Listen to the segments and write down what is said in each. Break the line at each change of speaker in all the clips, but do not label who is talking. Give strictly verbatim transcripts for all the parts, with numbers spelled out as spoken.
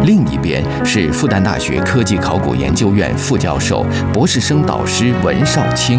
另一边是复旦大学科技考古研究院副教授、博士生导师文绍清。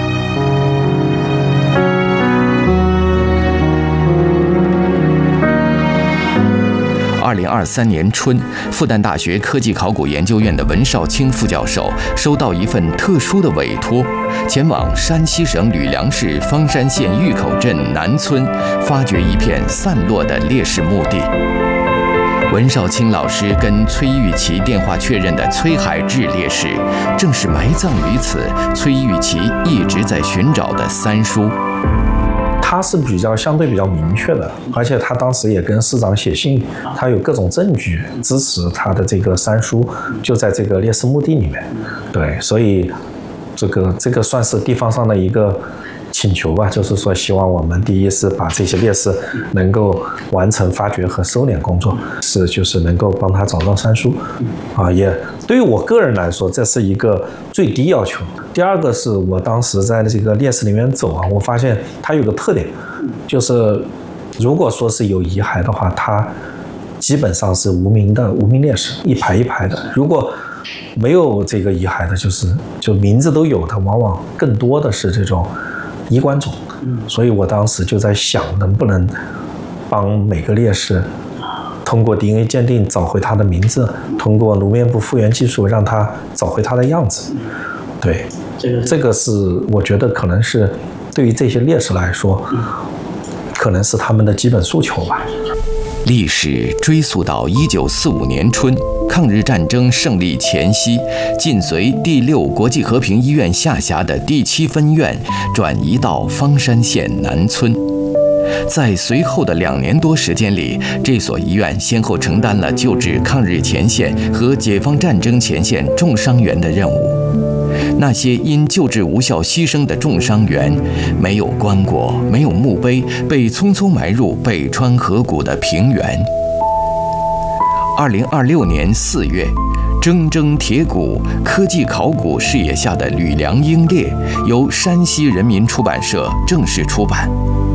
二零二三年春，复旦大学科技考古研究院的文绍清副教授收到一份特殊的委托，前往山西省吕梁市方山县峪口镇南村，发掘一片散落的烈士墓地。文绍清老师跟崔玉琪电话确认的崔海志烈士，正是埋葬于此崔玉琪一直在寻找的三叔。
他是比较相对比较明确的，而且他当时也跟市长写信，他有各种证据支持他的这个三叔就在这个烈士墓地里面。对，所以这个这个算是地方上的一个请求吧，就是说希望我们第一是把这些烈士能够完成发掘和收敛工作，是就是能够帮他找到三叔啊。也对于我个人来说，这是一个最低要求。第二个是我当时在这个烈士里面走啊，我发现它有个特点，就是如果说是有遗骸的话，它基本上是无名的无名烈士，一排一排的。如果没有这个遗骸的，就是就名字都有的，往往更多的是这种衣冠冢。所以我当时就在想，能不能帮每个烈士通过 D N A 鉴定找回他的名字，通过颅面部复原技术让他找回他的样子。对，这个这个是我觉得可能是对于这些烈士来说，可能是他们的基本诉求吧。
历史追溯到一九四五年春，抗日战争胜利前夕，晋绥第六国际和平医院下辖的第七分院转移到方山县南村。在随后的两年多时间里，这所医院先后承担了救治抗日前线和解放战争前线重伤员的任务。那些因救治无效牺牲的重伤员，没有棺椁，没有墓碑，被匆匆埋入北川河谷的平原。二零二六年四月，铮铮铁骨科技考古视野下的吕梁英烈由山西人民出版社正式出版。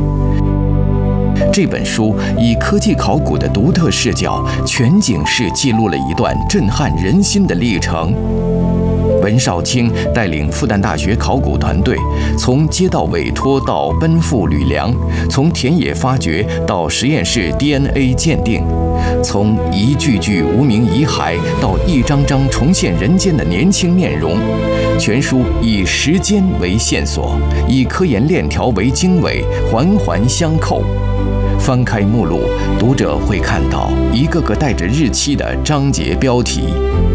这本书以科技考古的独特视角，全景式记录了一段震撼人心的历程。文绍清带领复旦大学考古团队，从接到委托到奔赴吕梁，从田野发掘到实验室 D N A 鉴定，从一具具无名遗骸到一张张重现人间的年轻面容。全书以时间为线索，以科研链条为经纬，环环相扣。翻开目录，读者会看到一个个带着日期的章节标题。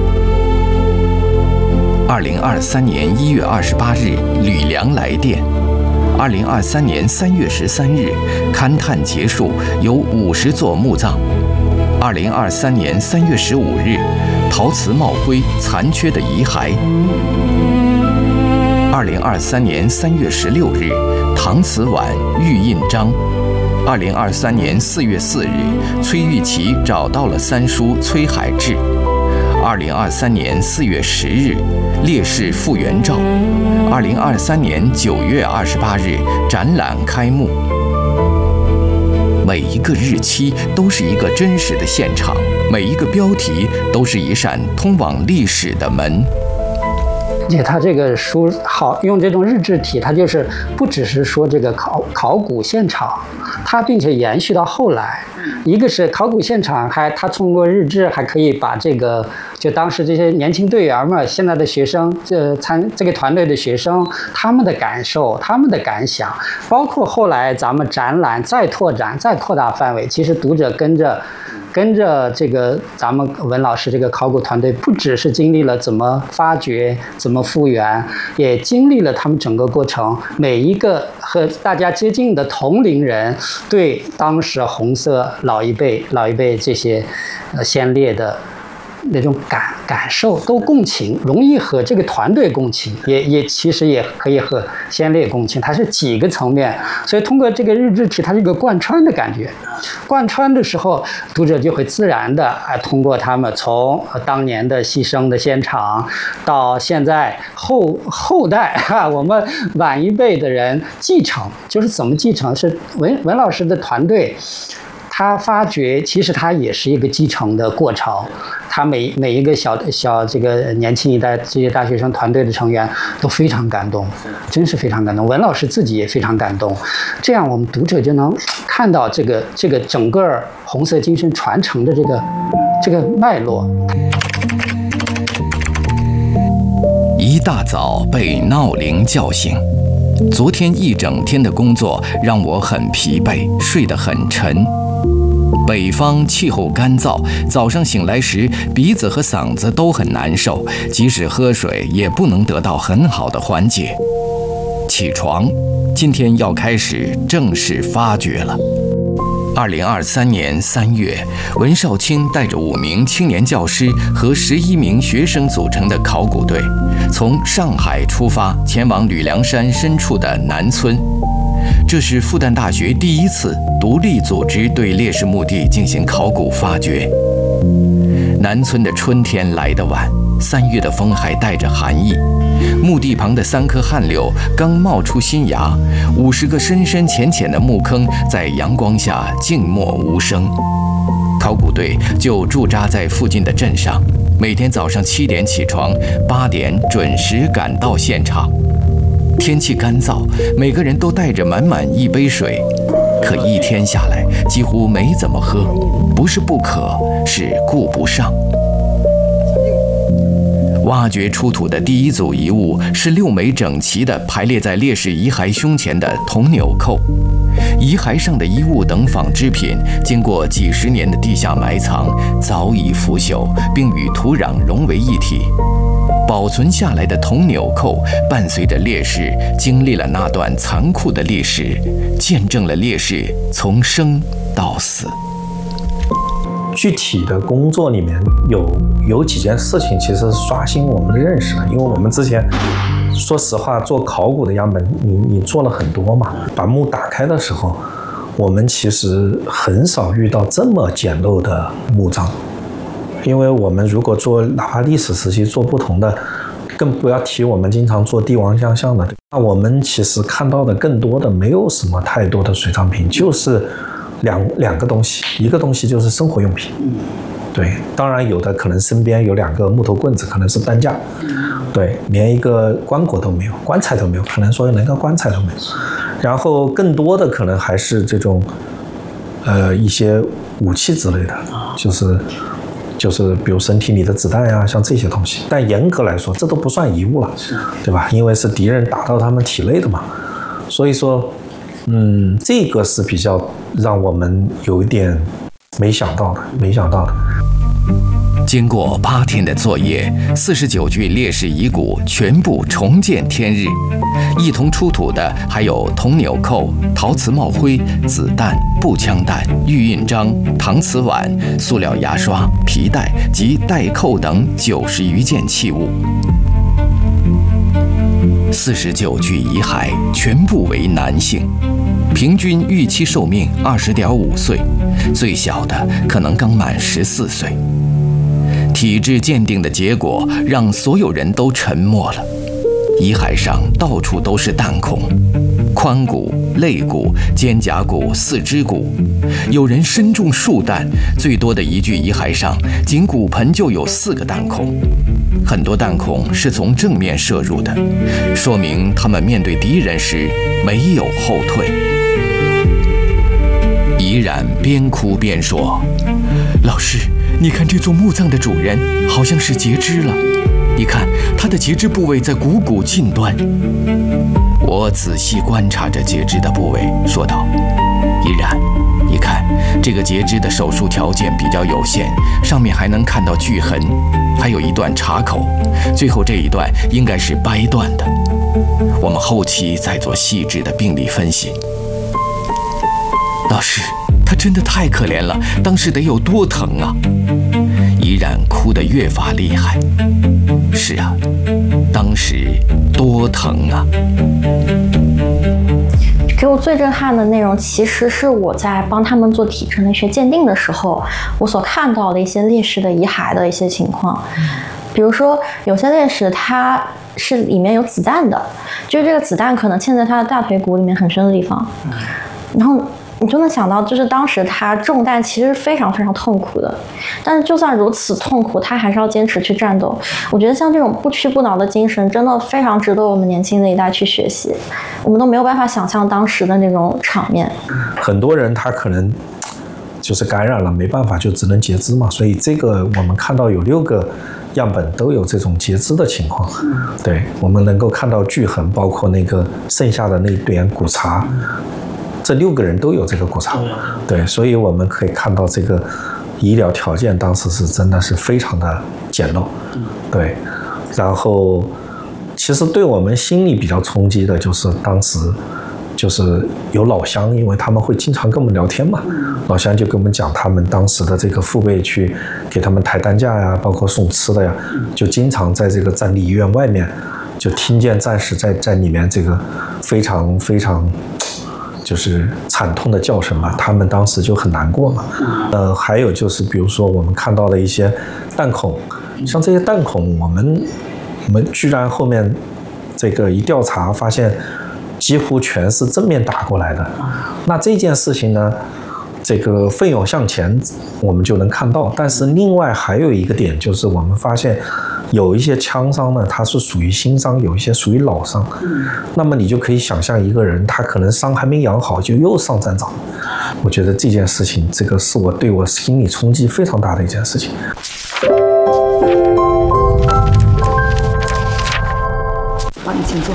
二零二三年一月二十八日，吕梁来电。二零二三年三月十三日，勘探结束，有五十座墓葬。二零二三年三月十五日，陶瓷帽徽残缺的遗骸。二零二三年三月十六日，搪瓷碗玉印章。二零二三年四月四日，崔玉琪找到了三叔崔海志。二零二三年四月十日，烈士复原照。二零二三年九月二十八日，展览开幕。每一个日期都是一个真实的现场，每一个标题都是一扇通往历史的门。
而且他这个书好用这种日志体，它就是不只是说这个考考古现场，它并且延续到后来。一个是考古现场，还他通过日志还可以把这个就当时这些年轻队员们，现在的学生，这参这个团队的学生，他们的感受，他们的感想，包括后来咱们展览再拓展、再扩大范围，其实读者跟着。跟着这个咱们文老师这个考古团队，不只是经历了怎么发掘、怎么复原，也经历了他们整个过程。每一个和大家接近的同龄人，对当时红色老一辈、老一辈这些呃先烈的那种感感受都共情，容易和这个团队共情，也也其实也可以和先烈共情，它是几个层面，所以通过这个日志体，它是一个贯穿的感觉。贯穿的时候，读者就会自然的啊，通过他们从当年的牺牲的现场，到现在后后代哈，我们晚一辈的人继承，就是怎么继承，是文文老师的团队。 它发掘其实它也是一个继承的过程。他每每一个小小这个年轻一代这些大学生团队的成员都非常感动，真是非常感动。文老师自己也非常感动，这样我们读者就能看到这个这个整个红色精神传承的这个这个脉络。
一大早被闹铃叫醒，昨天一整天的工作让我很疲惫，睡得很沉。北方气候干燥，早上醒来时鼻子和嗓子都很难受，即使喝水也不能得到很好的缓解。起床，今天要开始正式发掘了。二零二三年三月，文少卿带着五名青年教师和十一名学生组成的考古队，从上海出发，前往吕梁山深处的南村。这是复旦大学第一次独立组织对烈士墓地进行考古发掘。南村的春天来得晚，三月的风还带着寒意。墓地旁的三棵旱柳刚冒出新芽，五十个深深浅浅的墓坑在阳光下静默无声。考古队就驻扎在附近的镇上，每天早上七点起床，八点准时赶到现场。天气干燥，每个人都带着满满一杯水，可一天下来几乎没怎么喝，不是不渴，是顾不上。挖掘出土的第一组遗物是六枚整齐地排列在烈士遗骸胸前的铜纽扣，遗骸上的衣物等纺织品经过几十年的地下埋藏，早已腐朽，并与土壤融为一体。保存下来的铜纽扣伴随着烈士经历了那段残酷的历史，见证了烈士从生到死。
具体的工作里面有有几件事情其实刷新我们的认识了，因为我们之前说实话做考古的样本你你做了很多嘛，把墓打开的时候我们其实很少遇到这么简陋的墓葬。因为我们如果做哪怕历史时期做不同的，更不要提我们经常做帝王将相的，那我们其实看到的更多的没有什么太多的水葬品，就是两两个东西，一个东西就是生活用品，对，当然有的可能身边有两个木头棍子，可能是担架，对，连一个棺椁都没有，棺材都没有，可能说连个棺材都没有，然后更多的可能还是这种呃一些武器之类的，就是就是比如身体里的子弹呀，像这些东西。但严格来说，这都不算遗物了，对吧？因为是敌人打到他们体内的嘛。所以说，嗯，这个是比较让我们有一点没想到的，没想到的。
经过八天的作业，四十九具烈士遗骨全部重见天日。一同出土的还有铜纽扣、陶瓷帽徽、子弹、步枪弹、玉印章、搪瓷碗、塑料牙刷、皮带及带扣等九十余件器物。四十九具遗骸全部为男性，平均预期寿命二十点五岁，最小的可能刚满十四岁。体质鉴定的结果让所有人都沉默了。遗骸上到处都是弹孔，髋骨、肋骨、肩胛骨、四肢骨，有人身中数弹。最多的一具遗骸上，仅骨盆就有四个弹孔，很多弹孔是从正面射入的，说明他们面对敌人时没有后退。怡然边哭边说：“老师，你看这座墓葬的主人好像是截肢了，你看他的截肢部位在股骨近端。”我仔细观察着截肢的部位，说道：“怡然，你看这个截肢的手术条件比较有限，上面还能看到锯痕，还有一段插口，最后这一段应该是掰断的。我们后期再做细致的病理分析。”老师，他真的太可怜了，当时得有多疼啊！依然哭得越发厉害。是啊，当时多疼啊！
给我最震撼的内容，其实是我在帮他们做体质内学鉴定的时候，我所看到的一些烈士的遗骸的一些情况。比如说，有些烈士他是里面有子弹的，就是这个子弹可能嵌在他的大腿骨里面很深的地方，然后你就能想到，就是当时他中弹其实非常非常痛苦的，但是就算如此痛苦，他还是要坚持去战斗。我觉得像这种不屈不挠的精神，真的非常值得我们年轻的一代去学习。我们都没有办法想象当时的那种场面。
很多人他可能就是感染了，没办法，就只能截肢嘛。所以这个我们看到有六个样本都有这种截肢的情况。对，我们能够看到锯痕，包括那个剩下的那点骨茬。这六个人都有这个骨茬，对，所以我们可以看到这个医疗条件当时是真的是非常的简陋，对。然后，其实对我们心里比较冲击的就是当时就是有老乡，因为他们会经常跟我们聊天嘛，老乡就跟我们讲他们当时的这个父辈去给他们抬担架呀，包括送吃的呀，就经常在这个战地医院外面就听见战士在在里面这个非常非常。就是惨痛的叫声吧，他们当时就很难过嘛。呃，还有就是，比如说我们看到的一些弹孔，像这些弹孔，我们我们居然后面这个一调查发现，几乎全是正面打过来的。那这件事情呢，这个奋勇向前，我们就能看到。但是另外还有一个点，就是我们发现。有一些枪伤呢，它是属于新伤，有一些属于老伤。嗯，那么你就可以想象一个人，他可能伤还没养好，就又上战场。我觉得这件事情，这个是我对我心理冲击非常大的一件事情。
好，你请坐。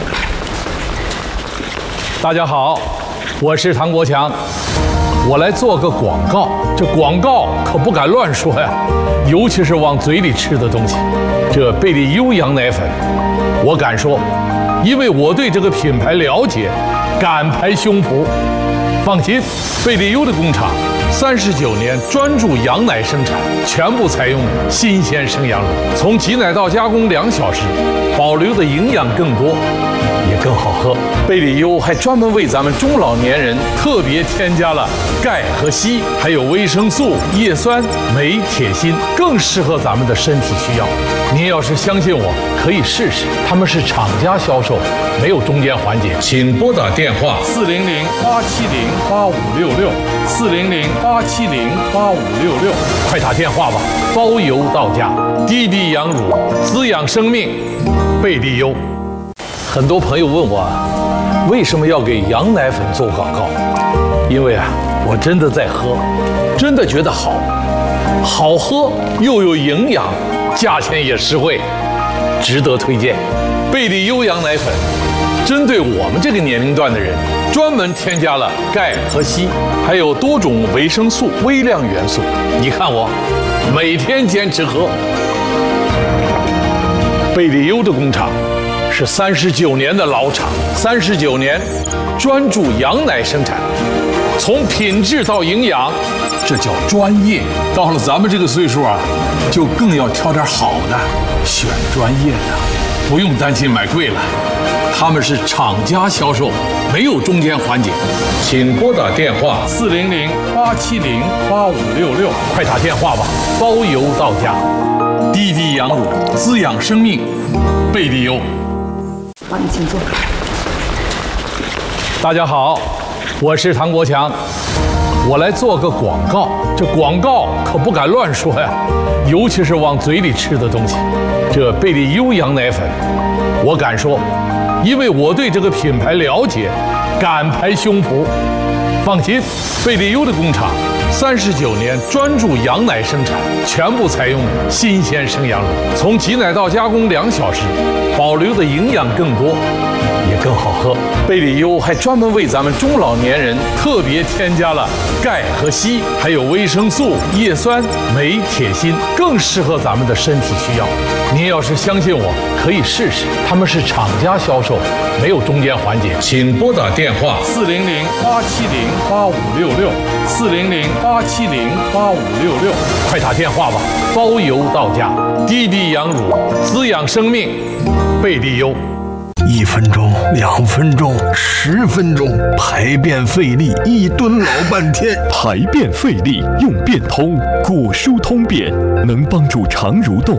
大家好，我是唐国强，我来做个广告。这广告可不敢乱说呀，尤其是往嘴里吃的东西。这贝利优羊奶粉，我敢说，因为我对这个品牌了解，敢拍胸脯。放心，贝利优的工厂三十九年专注羊奶生产，全部采用新鲜生羊乳，从挤奶到加工两小时，保留的营养更多，也更好喝。贝利优还专门为咱们中老年人特别添加了钙和硒，还有维生素、叶酸、镁、铁、锌，更适合咱们的身体需要。您要是相信我，可以试试。他们是厂家销售，没有中间环节。请拨打电话四零零八七零八五六六四零零八七零八五六六，快打电话吧，包邮到家。滴滴羊乳，滋养生命，贝利优。很多朋友问我，为什么要给羊奶粉做广告？因为啊，我真的在喝，真的觉得好，好喝又有营养，价钱也实惠，值得推荐。贝利优羊奶粉针对我们这个年龄段的人，专门添加了钙和硒，还有多种维生素、微量元素。你看我每天坚持喝。贝利优的工厂是三十九年的老厂，三十九年专注羊奶生产，从品质到营养，这叫专业。到了咱们这个岁数啊，就更要挑点好的，选专业的，不用担心买贵了。他们是厂家销售，没有中间环节。请拨打电话四零零八七零八五六六，快打电话吧，包邮到家。滴滴羊乳，滋养生命，贝利优。
好，你请坐。
大家好，我是唐国强，我来做个广告。这广告可不敢乱说呀，尤其是往嘴里吃的东西。这贝利优羊奶粉，我敢说，因为我对这个品牌了解，敢拍胸脯。放心，贝利优的工厂三十九年专注羊奶生产，全部采用新鲜生羊乳，从挤奶到加工两小时，保留的营养更多，也更好喝。贝利优还专门为咱们中老年人特别添加了钙和硒，还有维生素、叶酸、镁、铁、锌，更适合咱们的身体需要。您要是相信我，可以试试。他们是厂家销售，没有中间环节。请拨打电话四零零八七零八五六六四零零八七零八五六六，快打电话吧，包邮到家。滴滴羊乳，滋养生命，贝利优。
一分钟，两分钟，十分钟，排便费力，一蹲老半天。
排便费力用便通，果蔬通便能帮助肠蠕动，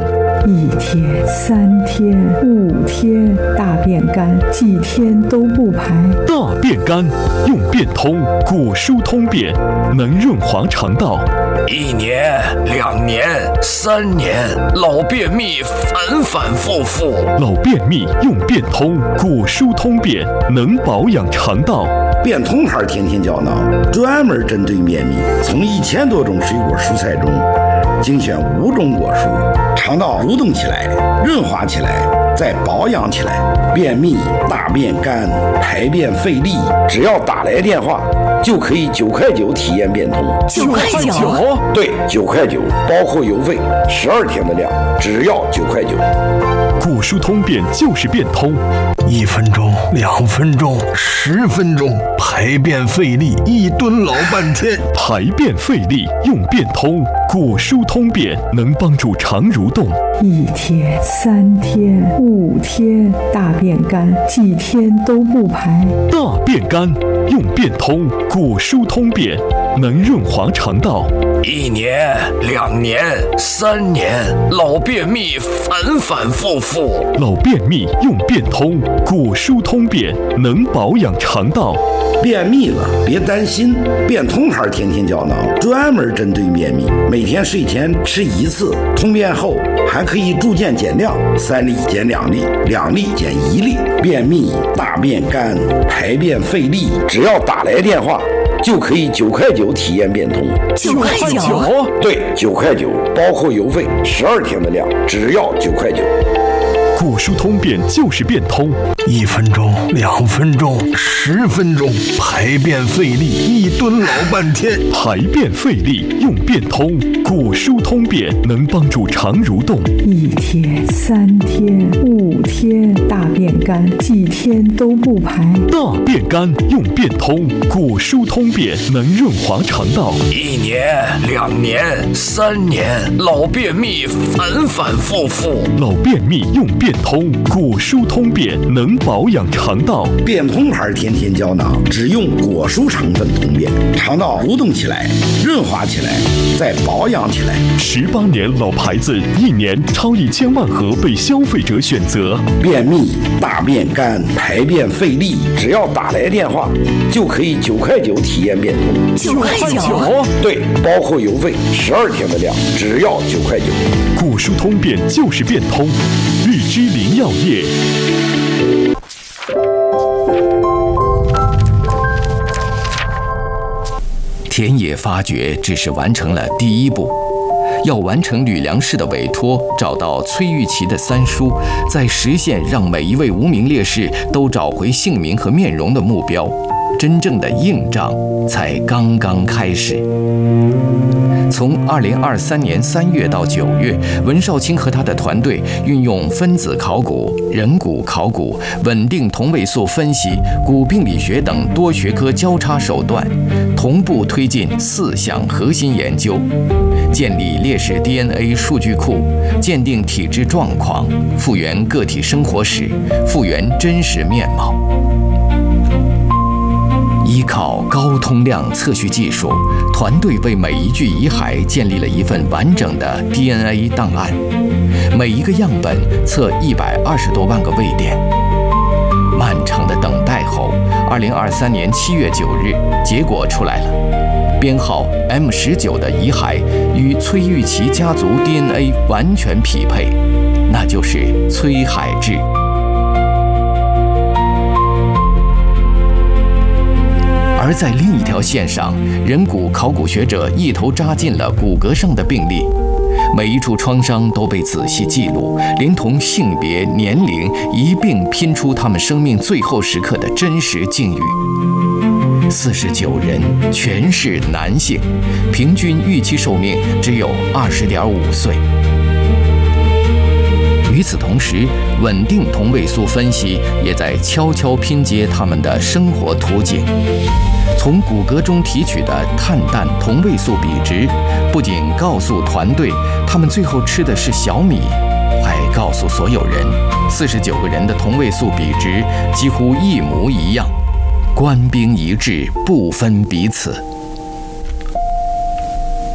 一天、三天、五天，大便干，几天都不排。
大便干，用便通果蔬通便，能润滑肠道。
一年、两年、三年，老便秘反反复复。
老便秘用便通果蔬通便，能保养肠道。
便通牌天天胶囊专门针对便秘，从一千多种水果蔬菜中精选五种果蔬，肠道蠕动起来，润滑起来，再保养起来。便秘、大便干、排便费力，只要打来电话就可以九块九体验便通。
九块九？
对，九块九，包括邮费，十二天的量，只要九块九。
果蔬通便就是便通，
一分钟、两分钟、十分钟，排便费力，一蹲老半天。
排便费力用便通果蔬通便，能帮助肠蠕动。
一天、三天、五天，大便干，几天都不排。
大便干用便通果蔬通便，能润滑肠道。
一年、两年、三年，老便秘反反复复。
老便秘用便通果蔬通便，能保养肠道。
便秘了别担心，便通牌天天胶囊专门针对便秘，每天睡前吃一次，通便后还可以逐渐减量，三粒减两粒，两粒减一粒。便秘、大便干、排便费力，只要打来电话就可以九块九体验便通。
九块九？
对，九块九，包括邮费，十二天的量，只要九块九。
果蔬通便就是便通，
一分钟、两分钟、十分钟，排便费力，一蹲老半天。
排便费力用便通果蔬通便，能帮助肠蠕动。
一天、三天、五天，大便干，几天都不排。
大便干用便通果蔬通便，能润滑肠道。
一年、两年、三年，老便秘反反复复。
老便秘用便通果蔬通便，能保养肠道。
便通牌天天胶囊只用果蔬成分通便，肠道蠕动起来，润滑起来，再保养起来。
十八年老牌子，一年超一千万盒被消费者选择。
便秘、大便干、排便费力，只要打来电话就可以九块九体验便通。
九块九？
对，包括邮费，十二天的量，只要九块九。
果蔬通便就是便通，日之林药业。
田野发掘只是完成了第一步，要完成吕梁士的委托，找到崔玉琪的三叔，在实现让每一位无名烈士都找回姓名和面容的目标，真正的硬仗才刚刚开始。从二零二三年三月到九月，文少卿和他的团队运用分子考古、人骨考古、稳定同位素分析、骨病理学等多学科交叉手段，同步推进四项核心研究，建立烈士 D N A 数据库，鉴定体质状况，复原个体生活史，复原真实面貌。依靠高通量测序技术，团队为每一具遗骸建立了一份完整的 D N A 档案，每一个样本测一百二十多万个位点。漫长的等待后，二零二三年七月九日，结果出来了。编号 M 十九的遗骸与崔玉琪家族 D N A 完全匹配，那就是崔海志。而在另一条线上，人骨考古学者一头扎进了骨骼上的病例，每一处创伤都被仔细记录，连同性别、年龄一并拼出他们生命最后时刻的真实境遇。四十九人，全是男性，平均预期寿命只有二十点五岁。与此同时，稳定同位素分析也在悄悄拼接他们的生活图景。从骨骼中提取的碳氮同位素比值，不仅告诉团队他们最后吃的是小米，还告诉所有人，四十九个人的同位素比值几乎一模一样，官兵一致，不分彼此。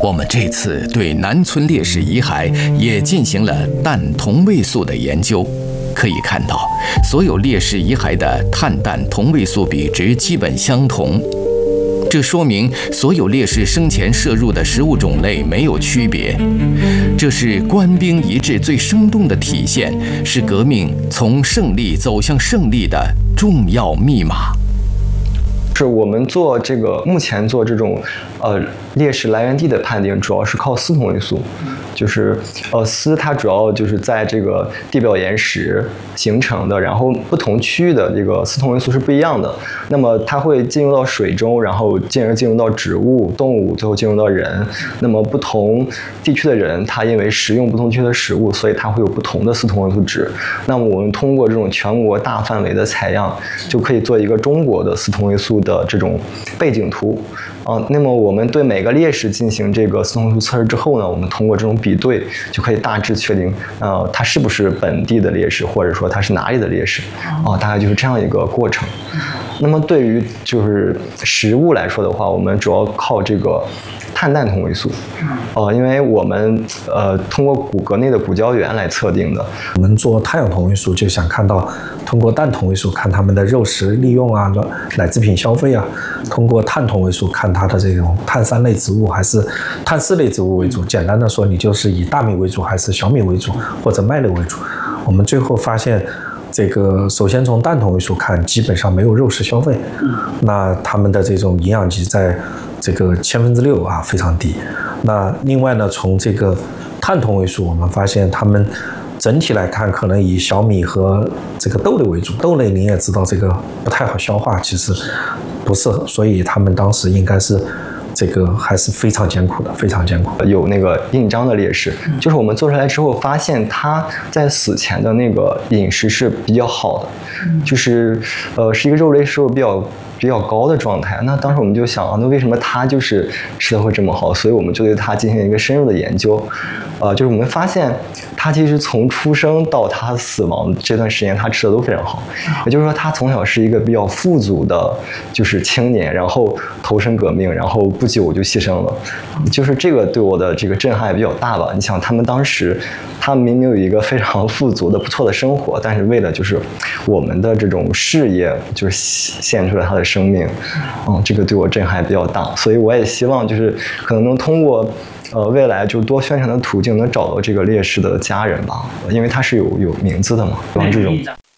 我们这次对南村烈士遗骸也进行了氮同位素的研究，可以看到，所有烈士遗骸的碳氮同位素比值基本相同。这说明所有烈士生前摄入的食物种类没有区别，这是官兵一致最生动的体现，是革命从胜利走向胜利的重要密码。
是我们做这个目前做这种呃烈士来源地的判定，主要是靠锶同位素，就是呃锶它主要就是在这个地表岩石形成的，然后不同区域的这个锶同位素是不一样的。那么它会进入到水中，然后进而进入到植物、动物，最后进入到人。那么不同地区的人，他因为食用不同地区的食物，所以它会有不同的锶同位素值。那么我们通过这种全国大范围的采样，就可以做一个中国的锶同位素的这种背景图啊。那么我们对每个烈士进行这个锶同位素测试之后呢，我们通过这种比对，就可以大致确定呃他是不是本地的烈士，或者说他是哪里的烈士啊，大概就是这样一个过程。那么对于就是食物来说的话，我们主要靠这个碳氮同位素，呃，因为我们呃通过骨骼内的骨胶原来测定的。
我们做碳氧同位素就想看到，通过氮同位素看他们的肉食利用啊、奶制品消费啊；通过碳同位素看它的这种碳三类植物还是碳四类植物为主。简单的说，你就是以大米为主，还是小米为主，或者麦类为主。我们最后发现，这个首先从氮同位素看，基本上没有肉食消费，那他们的这种营养级在这个千分之六啊，非常低。那另外呢，从这个碳同位素，我们发现他们整体来看，可能以小米和这个豆类为主。豆类你也知道，这个不太好消化，其实不适合，所以他们当时应该是这个还是非常艰苦的，非常艰苦。
有那个印章的烈士，就是我们做出来之后发现他在死前的那个饮食是比较好的，就是呃是一个肉类摄入比较比较高的状态。那当时我们就想啊，那为什么他就是吃的会这么好？所以我们就对他进行一个深入的研究，呃，就是我们发现他其实从出生到他死亡这段时间，他吃的都非常好。也就是说，他从小是一个比较富足的，就是青年，然后投身革命，然后不久就牺牲了。就是这个对我的这个震撼也比较大吧。你想，他们当时，他们明明有一个非常富足的不错的生活，但是为了就是我们的这种事业，就是献出了他的生命。嗯，这个对我震撼也比较大。所以我也希望就是可能能通过呃未来就多宣传的途径，能找到这个烈士的家人吧，因为他是有有名字的嘛，王志荣。